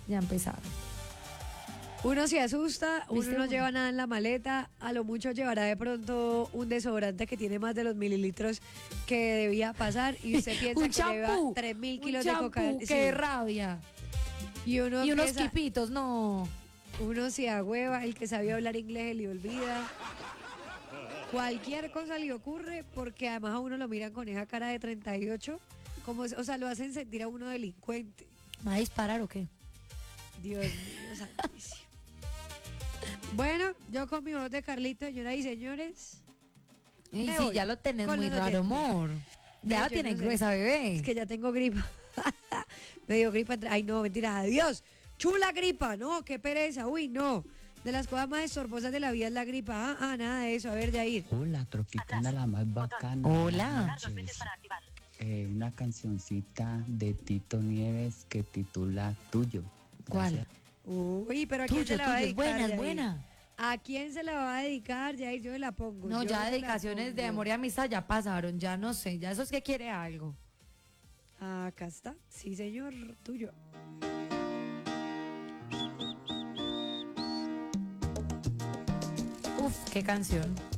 Ya empezaron. Uno se asusta, uno ¿Viste no uno? lleva nada en la maleta, a lo mucho llevará de pronto un desodorante que tiene más de los mililitros que debía pasar y usted piensa Un que lleva champú. 3.000 Un kilos de champú, cocaína. qué rabia. Y uno Y unos empieza, quipitos, no. uno se agüeva, el que sabía hablar inglés se le olvida. Cualquier cosa le ocurre porque además a uno lo miran con esa cara de 38, como, o sea, lo hacen sentir a uno delincuente. ¿Va a disparar o qué? Dios mío, santísimo. Bueno, yo con mi voz de Carlito, señoras y señores. Y Me sí, voy ya lo tenés con muy los raro, oyentes. amor. Ya Yo lo tienes no sé. gruesa, bebé. Es que ya tengo gripa. Me dio gripa. Ay, no, mentira. Adiós. Chula gripa. No, qué pereza. Uy, no. De las cosas más estorbosas de la vida es la gripa. Nada de eso. A ver, Yair. Hola, Tropicana, la más bacana. Hola. Buenas noches. Una cancioncita de Tito Nieves que titula Tuyo. ¿Cuál? Gracias. Uy, pero ¿a quién Tuyo, se la va a tuyo, es dedicar? buena, es Yair? buena. ¿A quién se la va a dedicar, Yair? Yo la pongo. No, yo ya se la dedicaciones de pongo. amor y amistad ya pasaron, ya no sé, ya eso es que quiere algo. Acá está. Sí, señor. Tuyo. Uf, qué canción.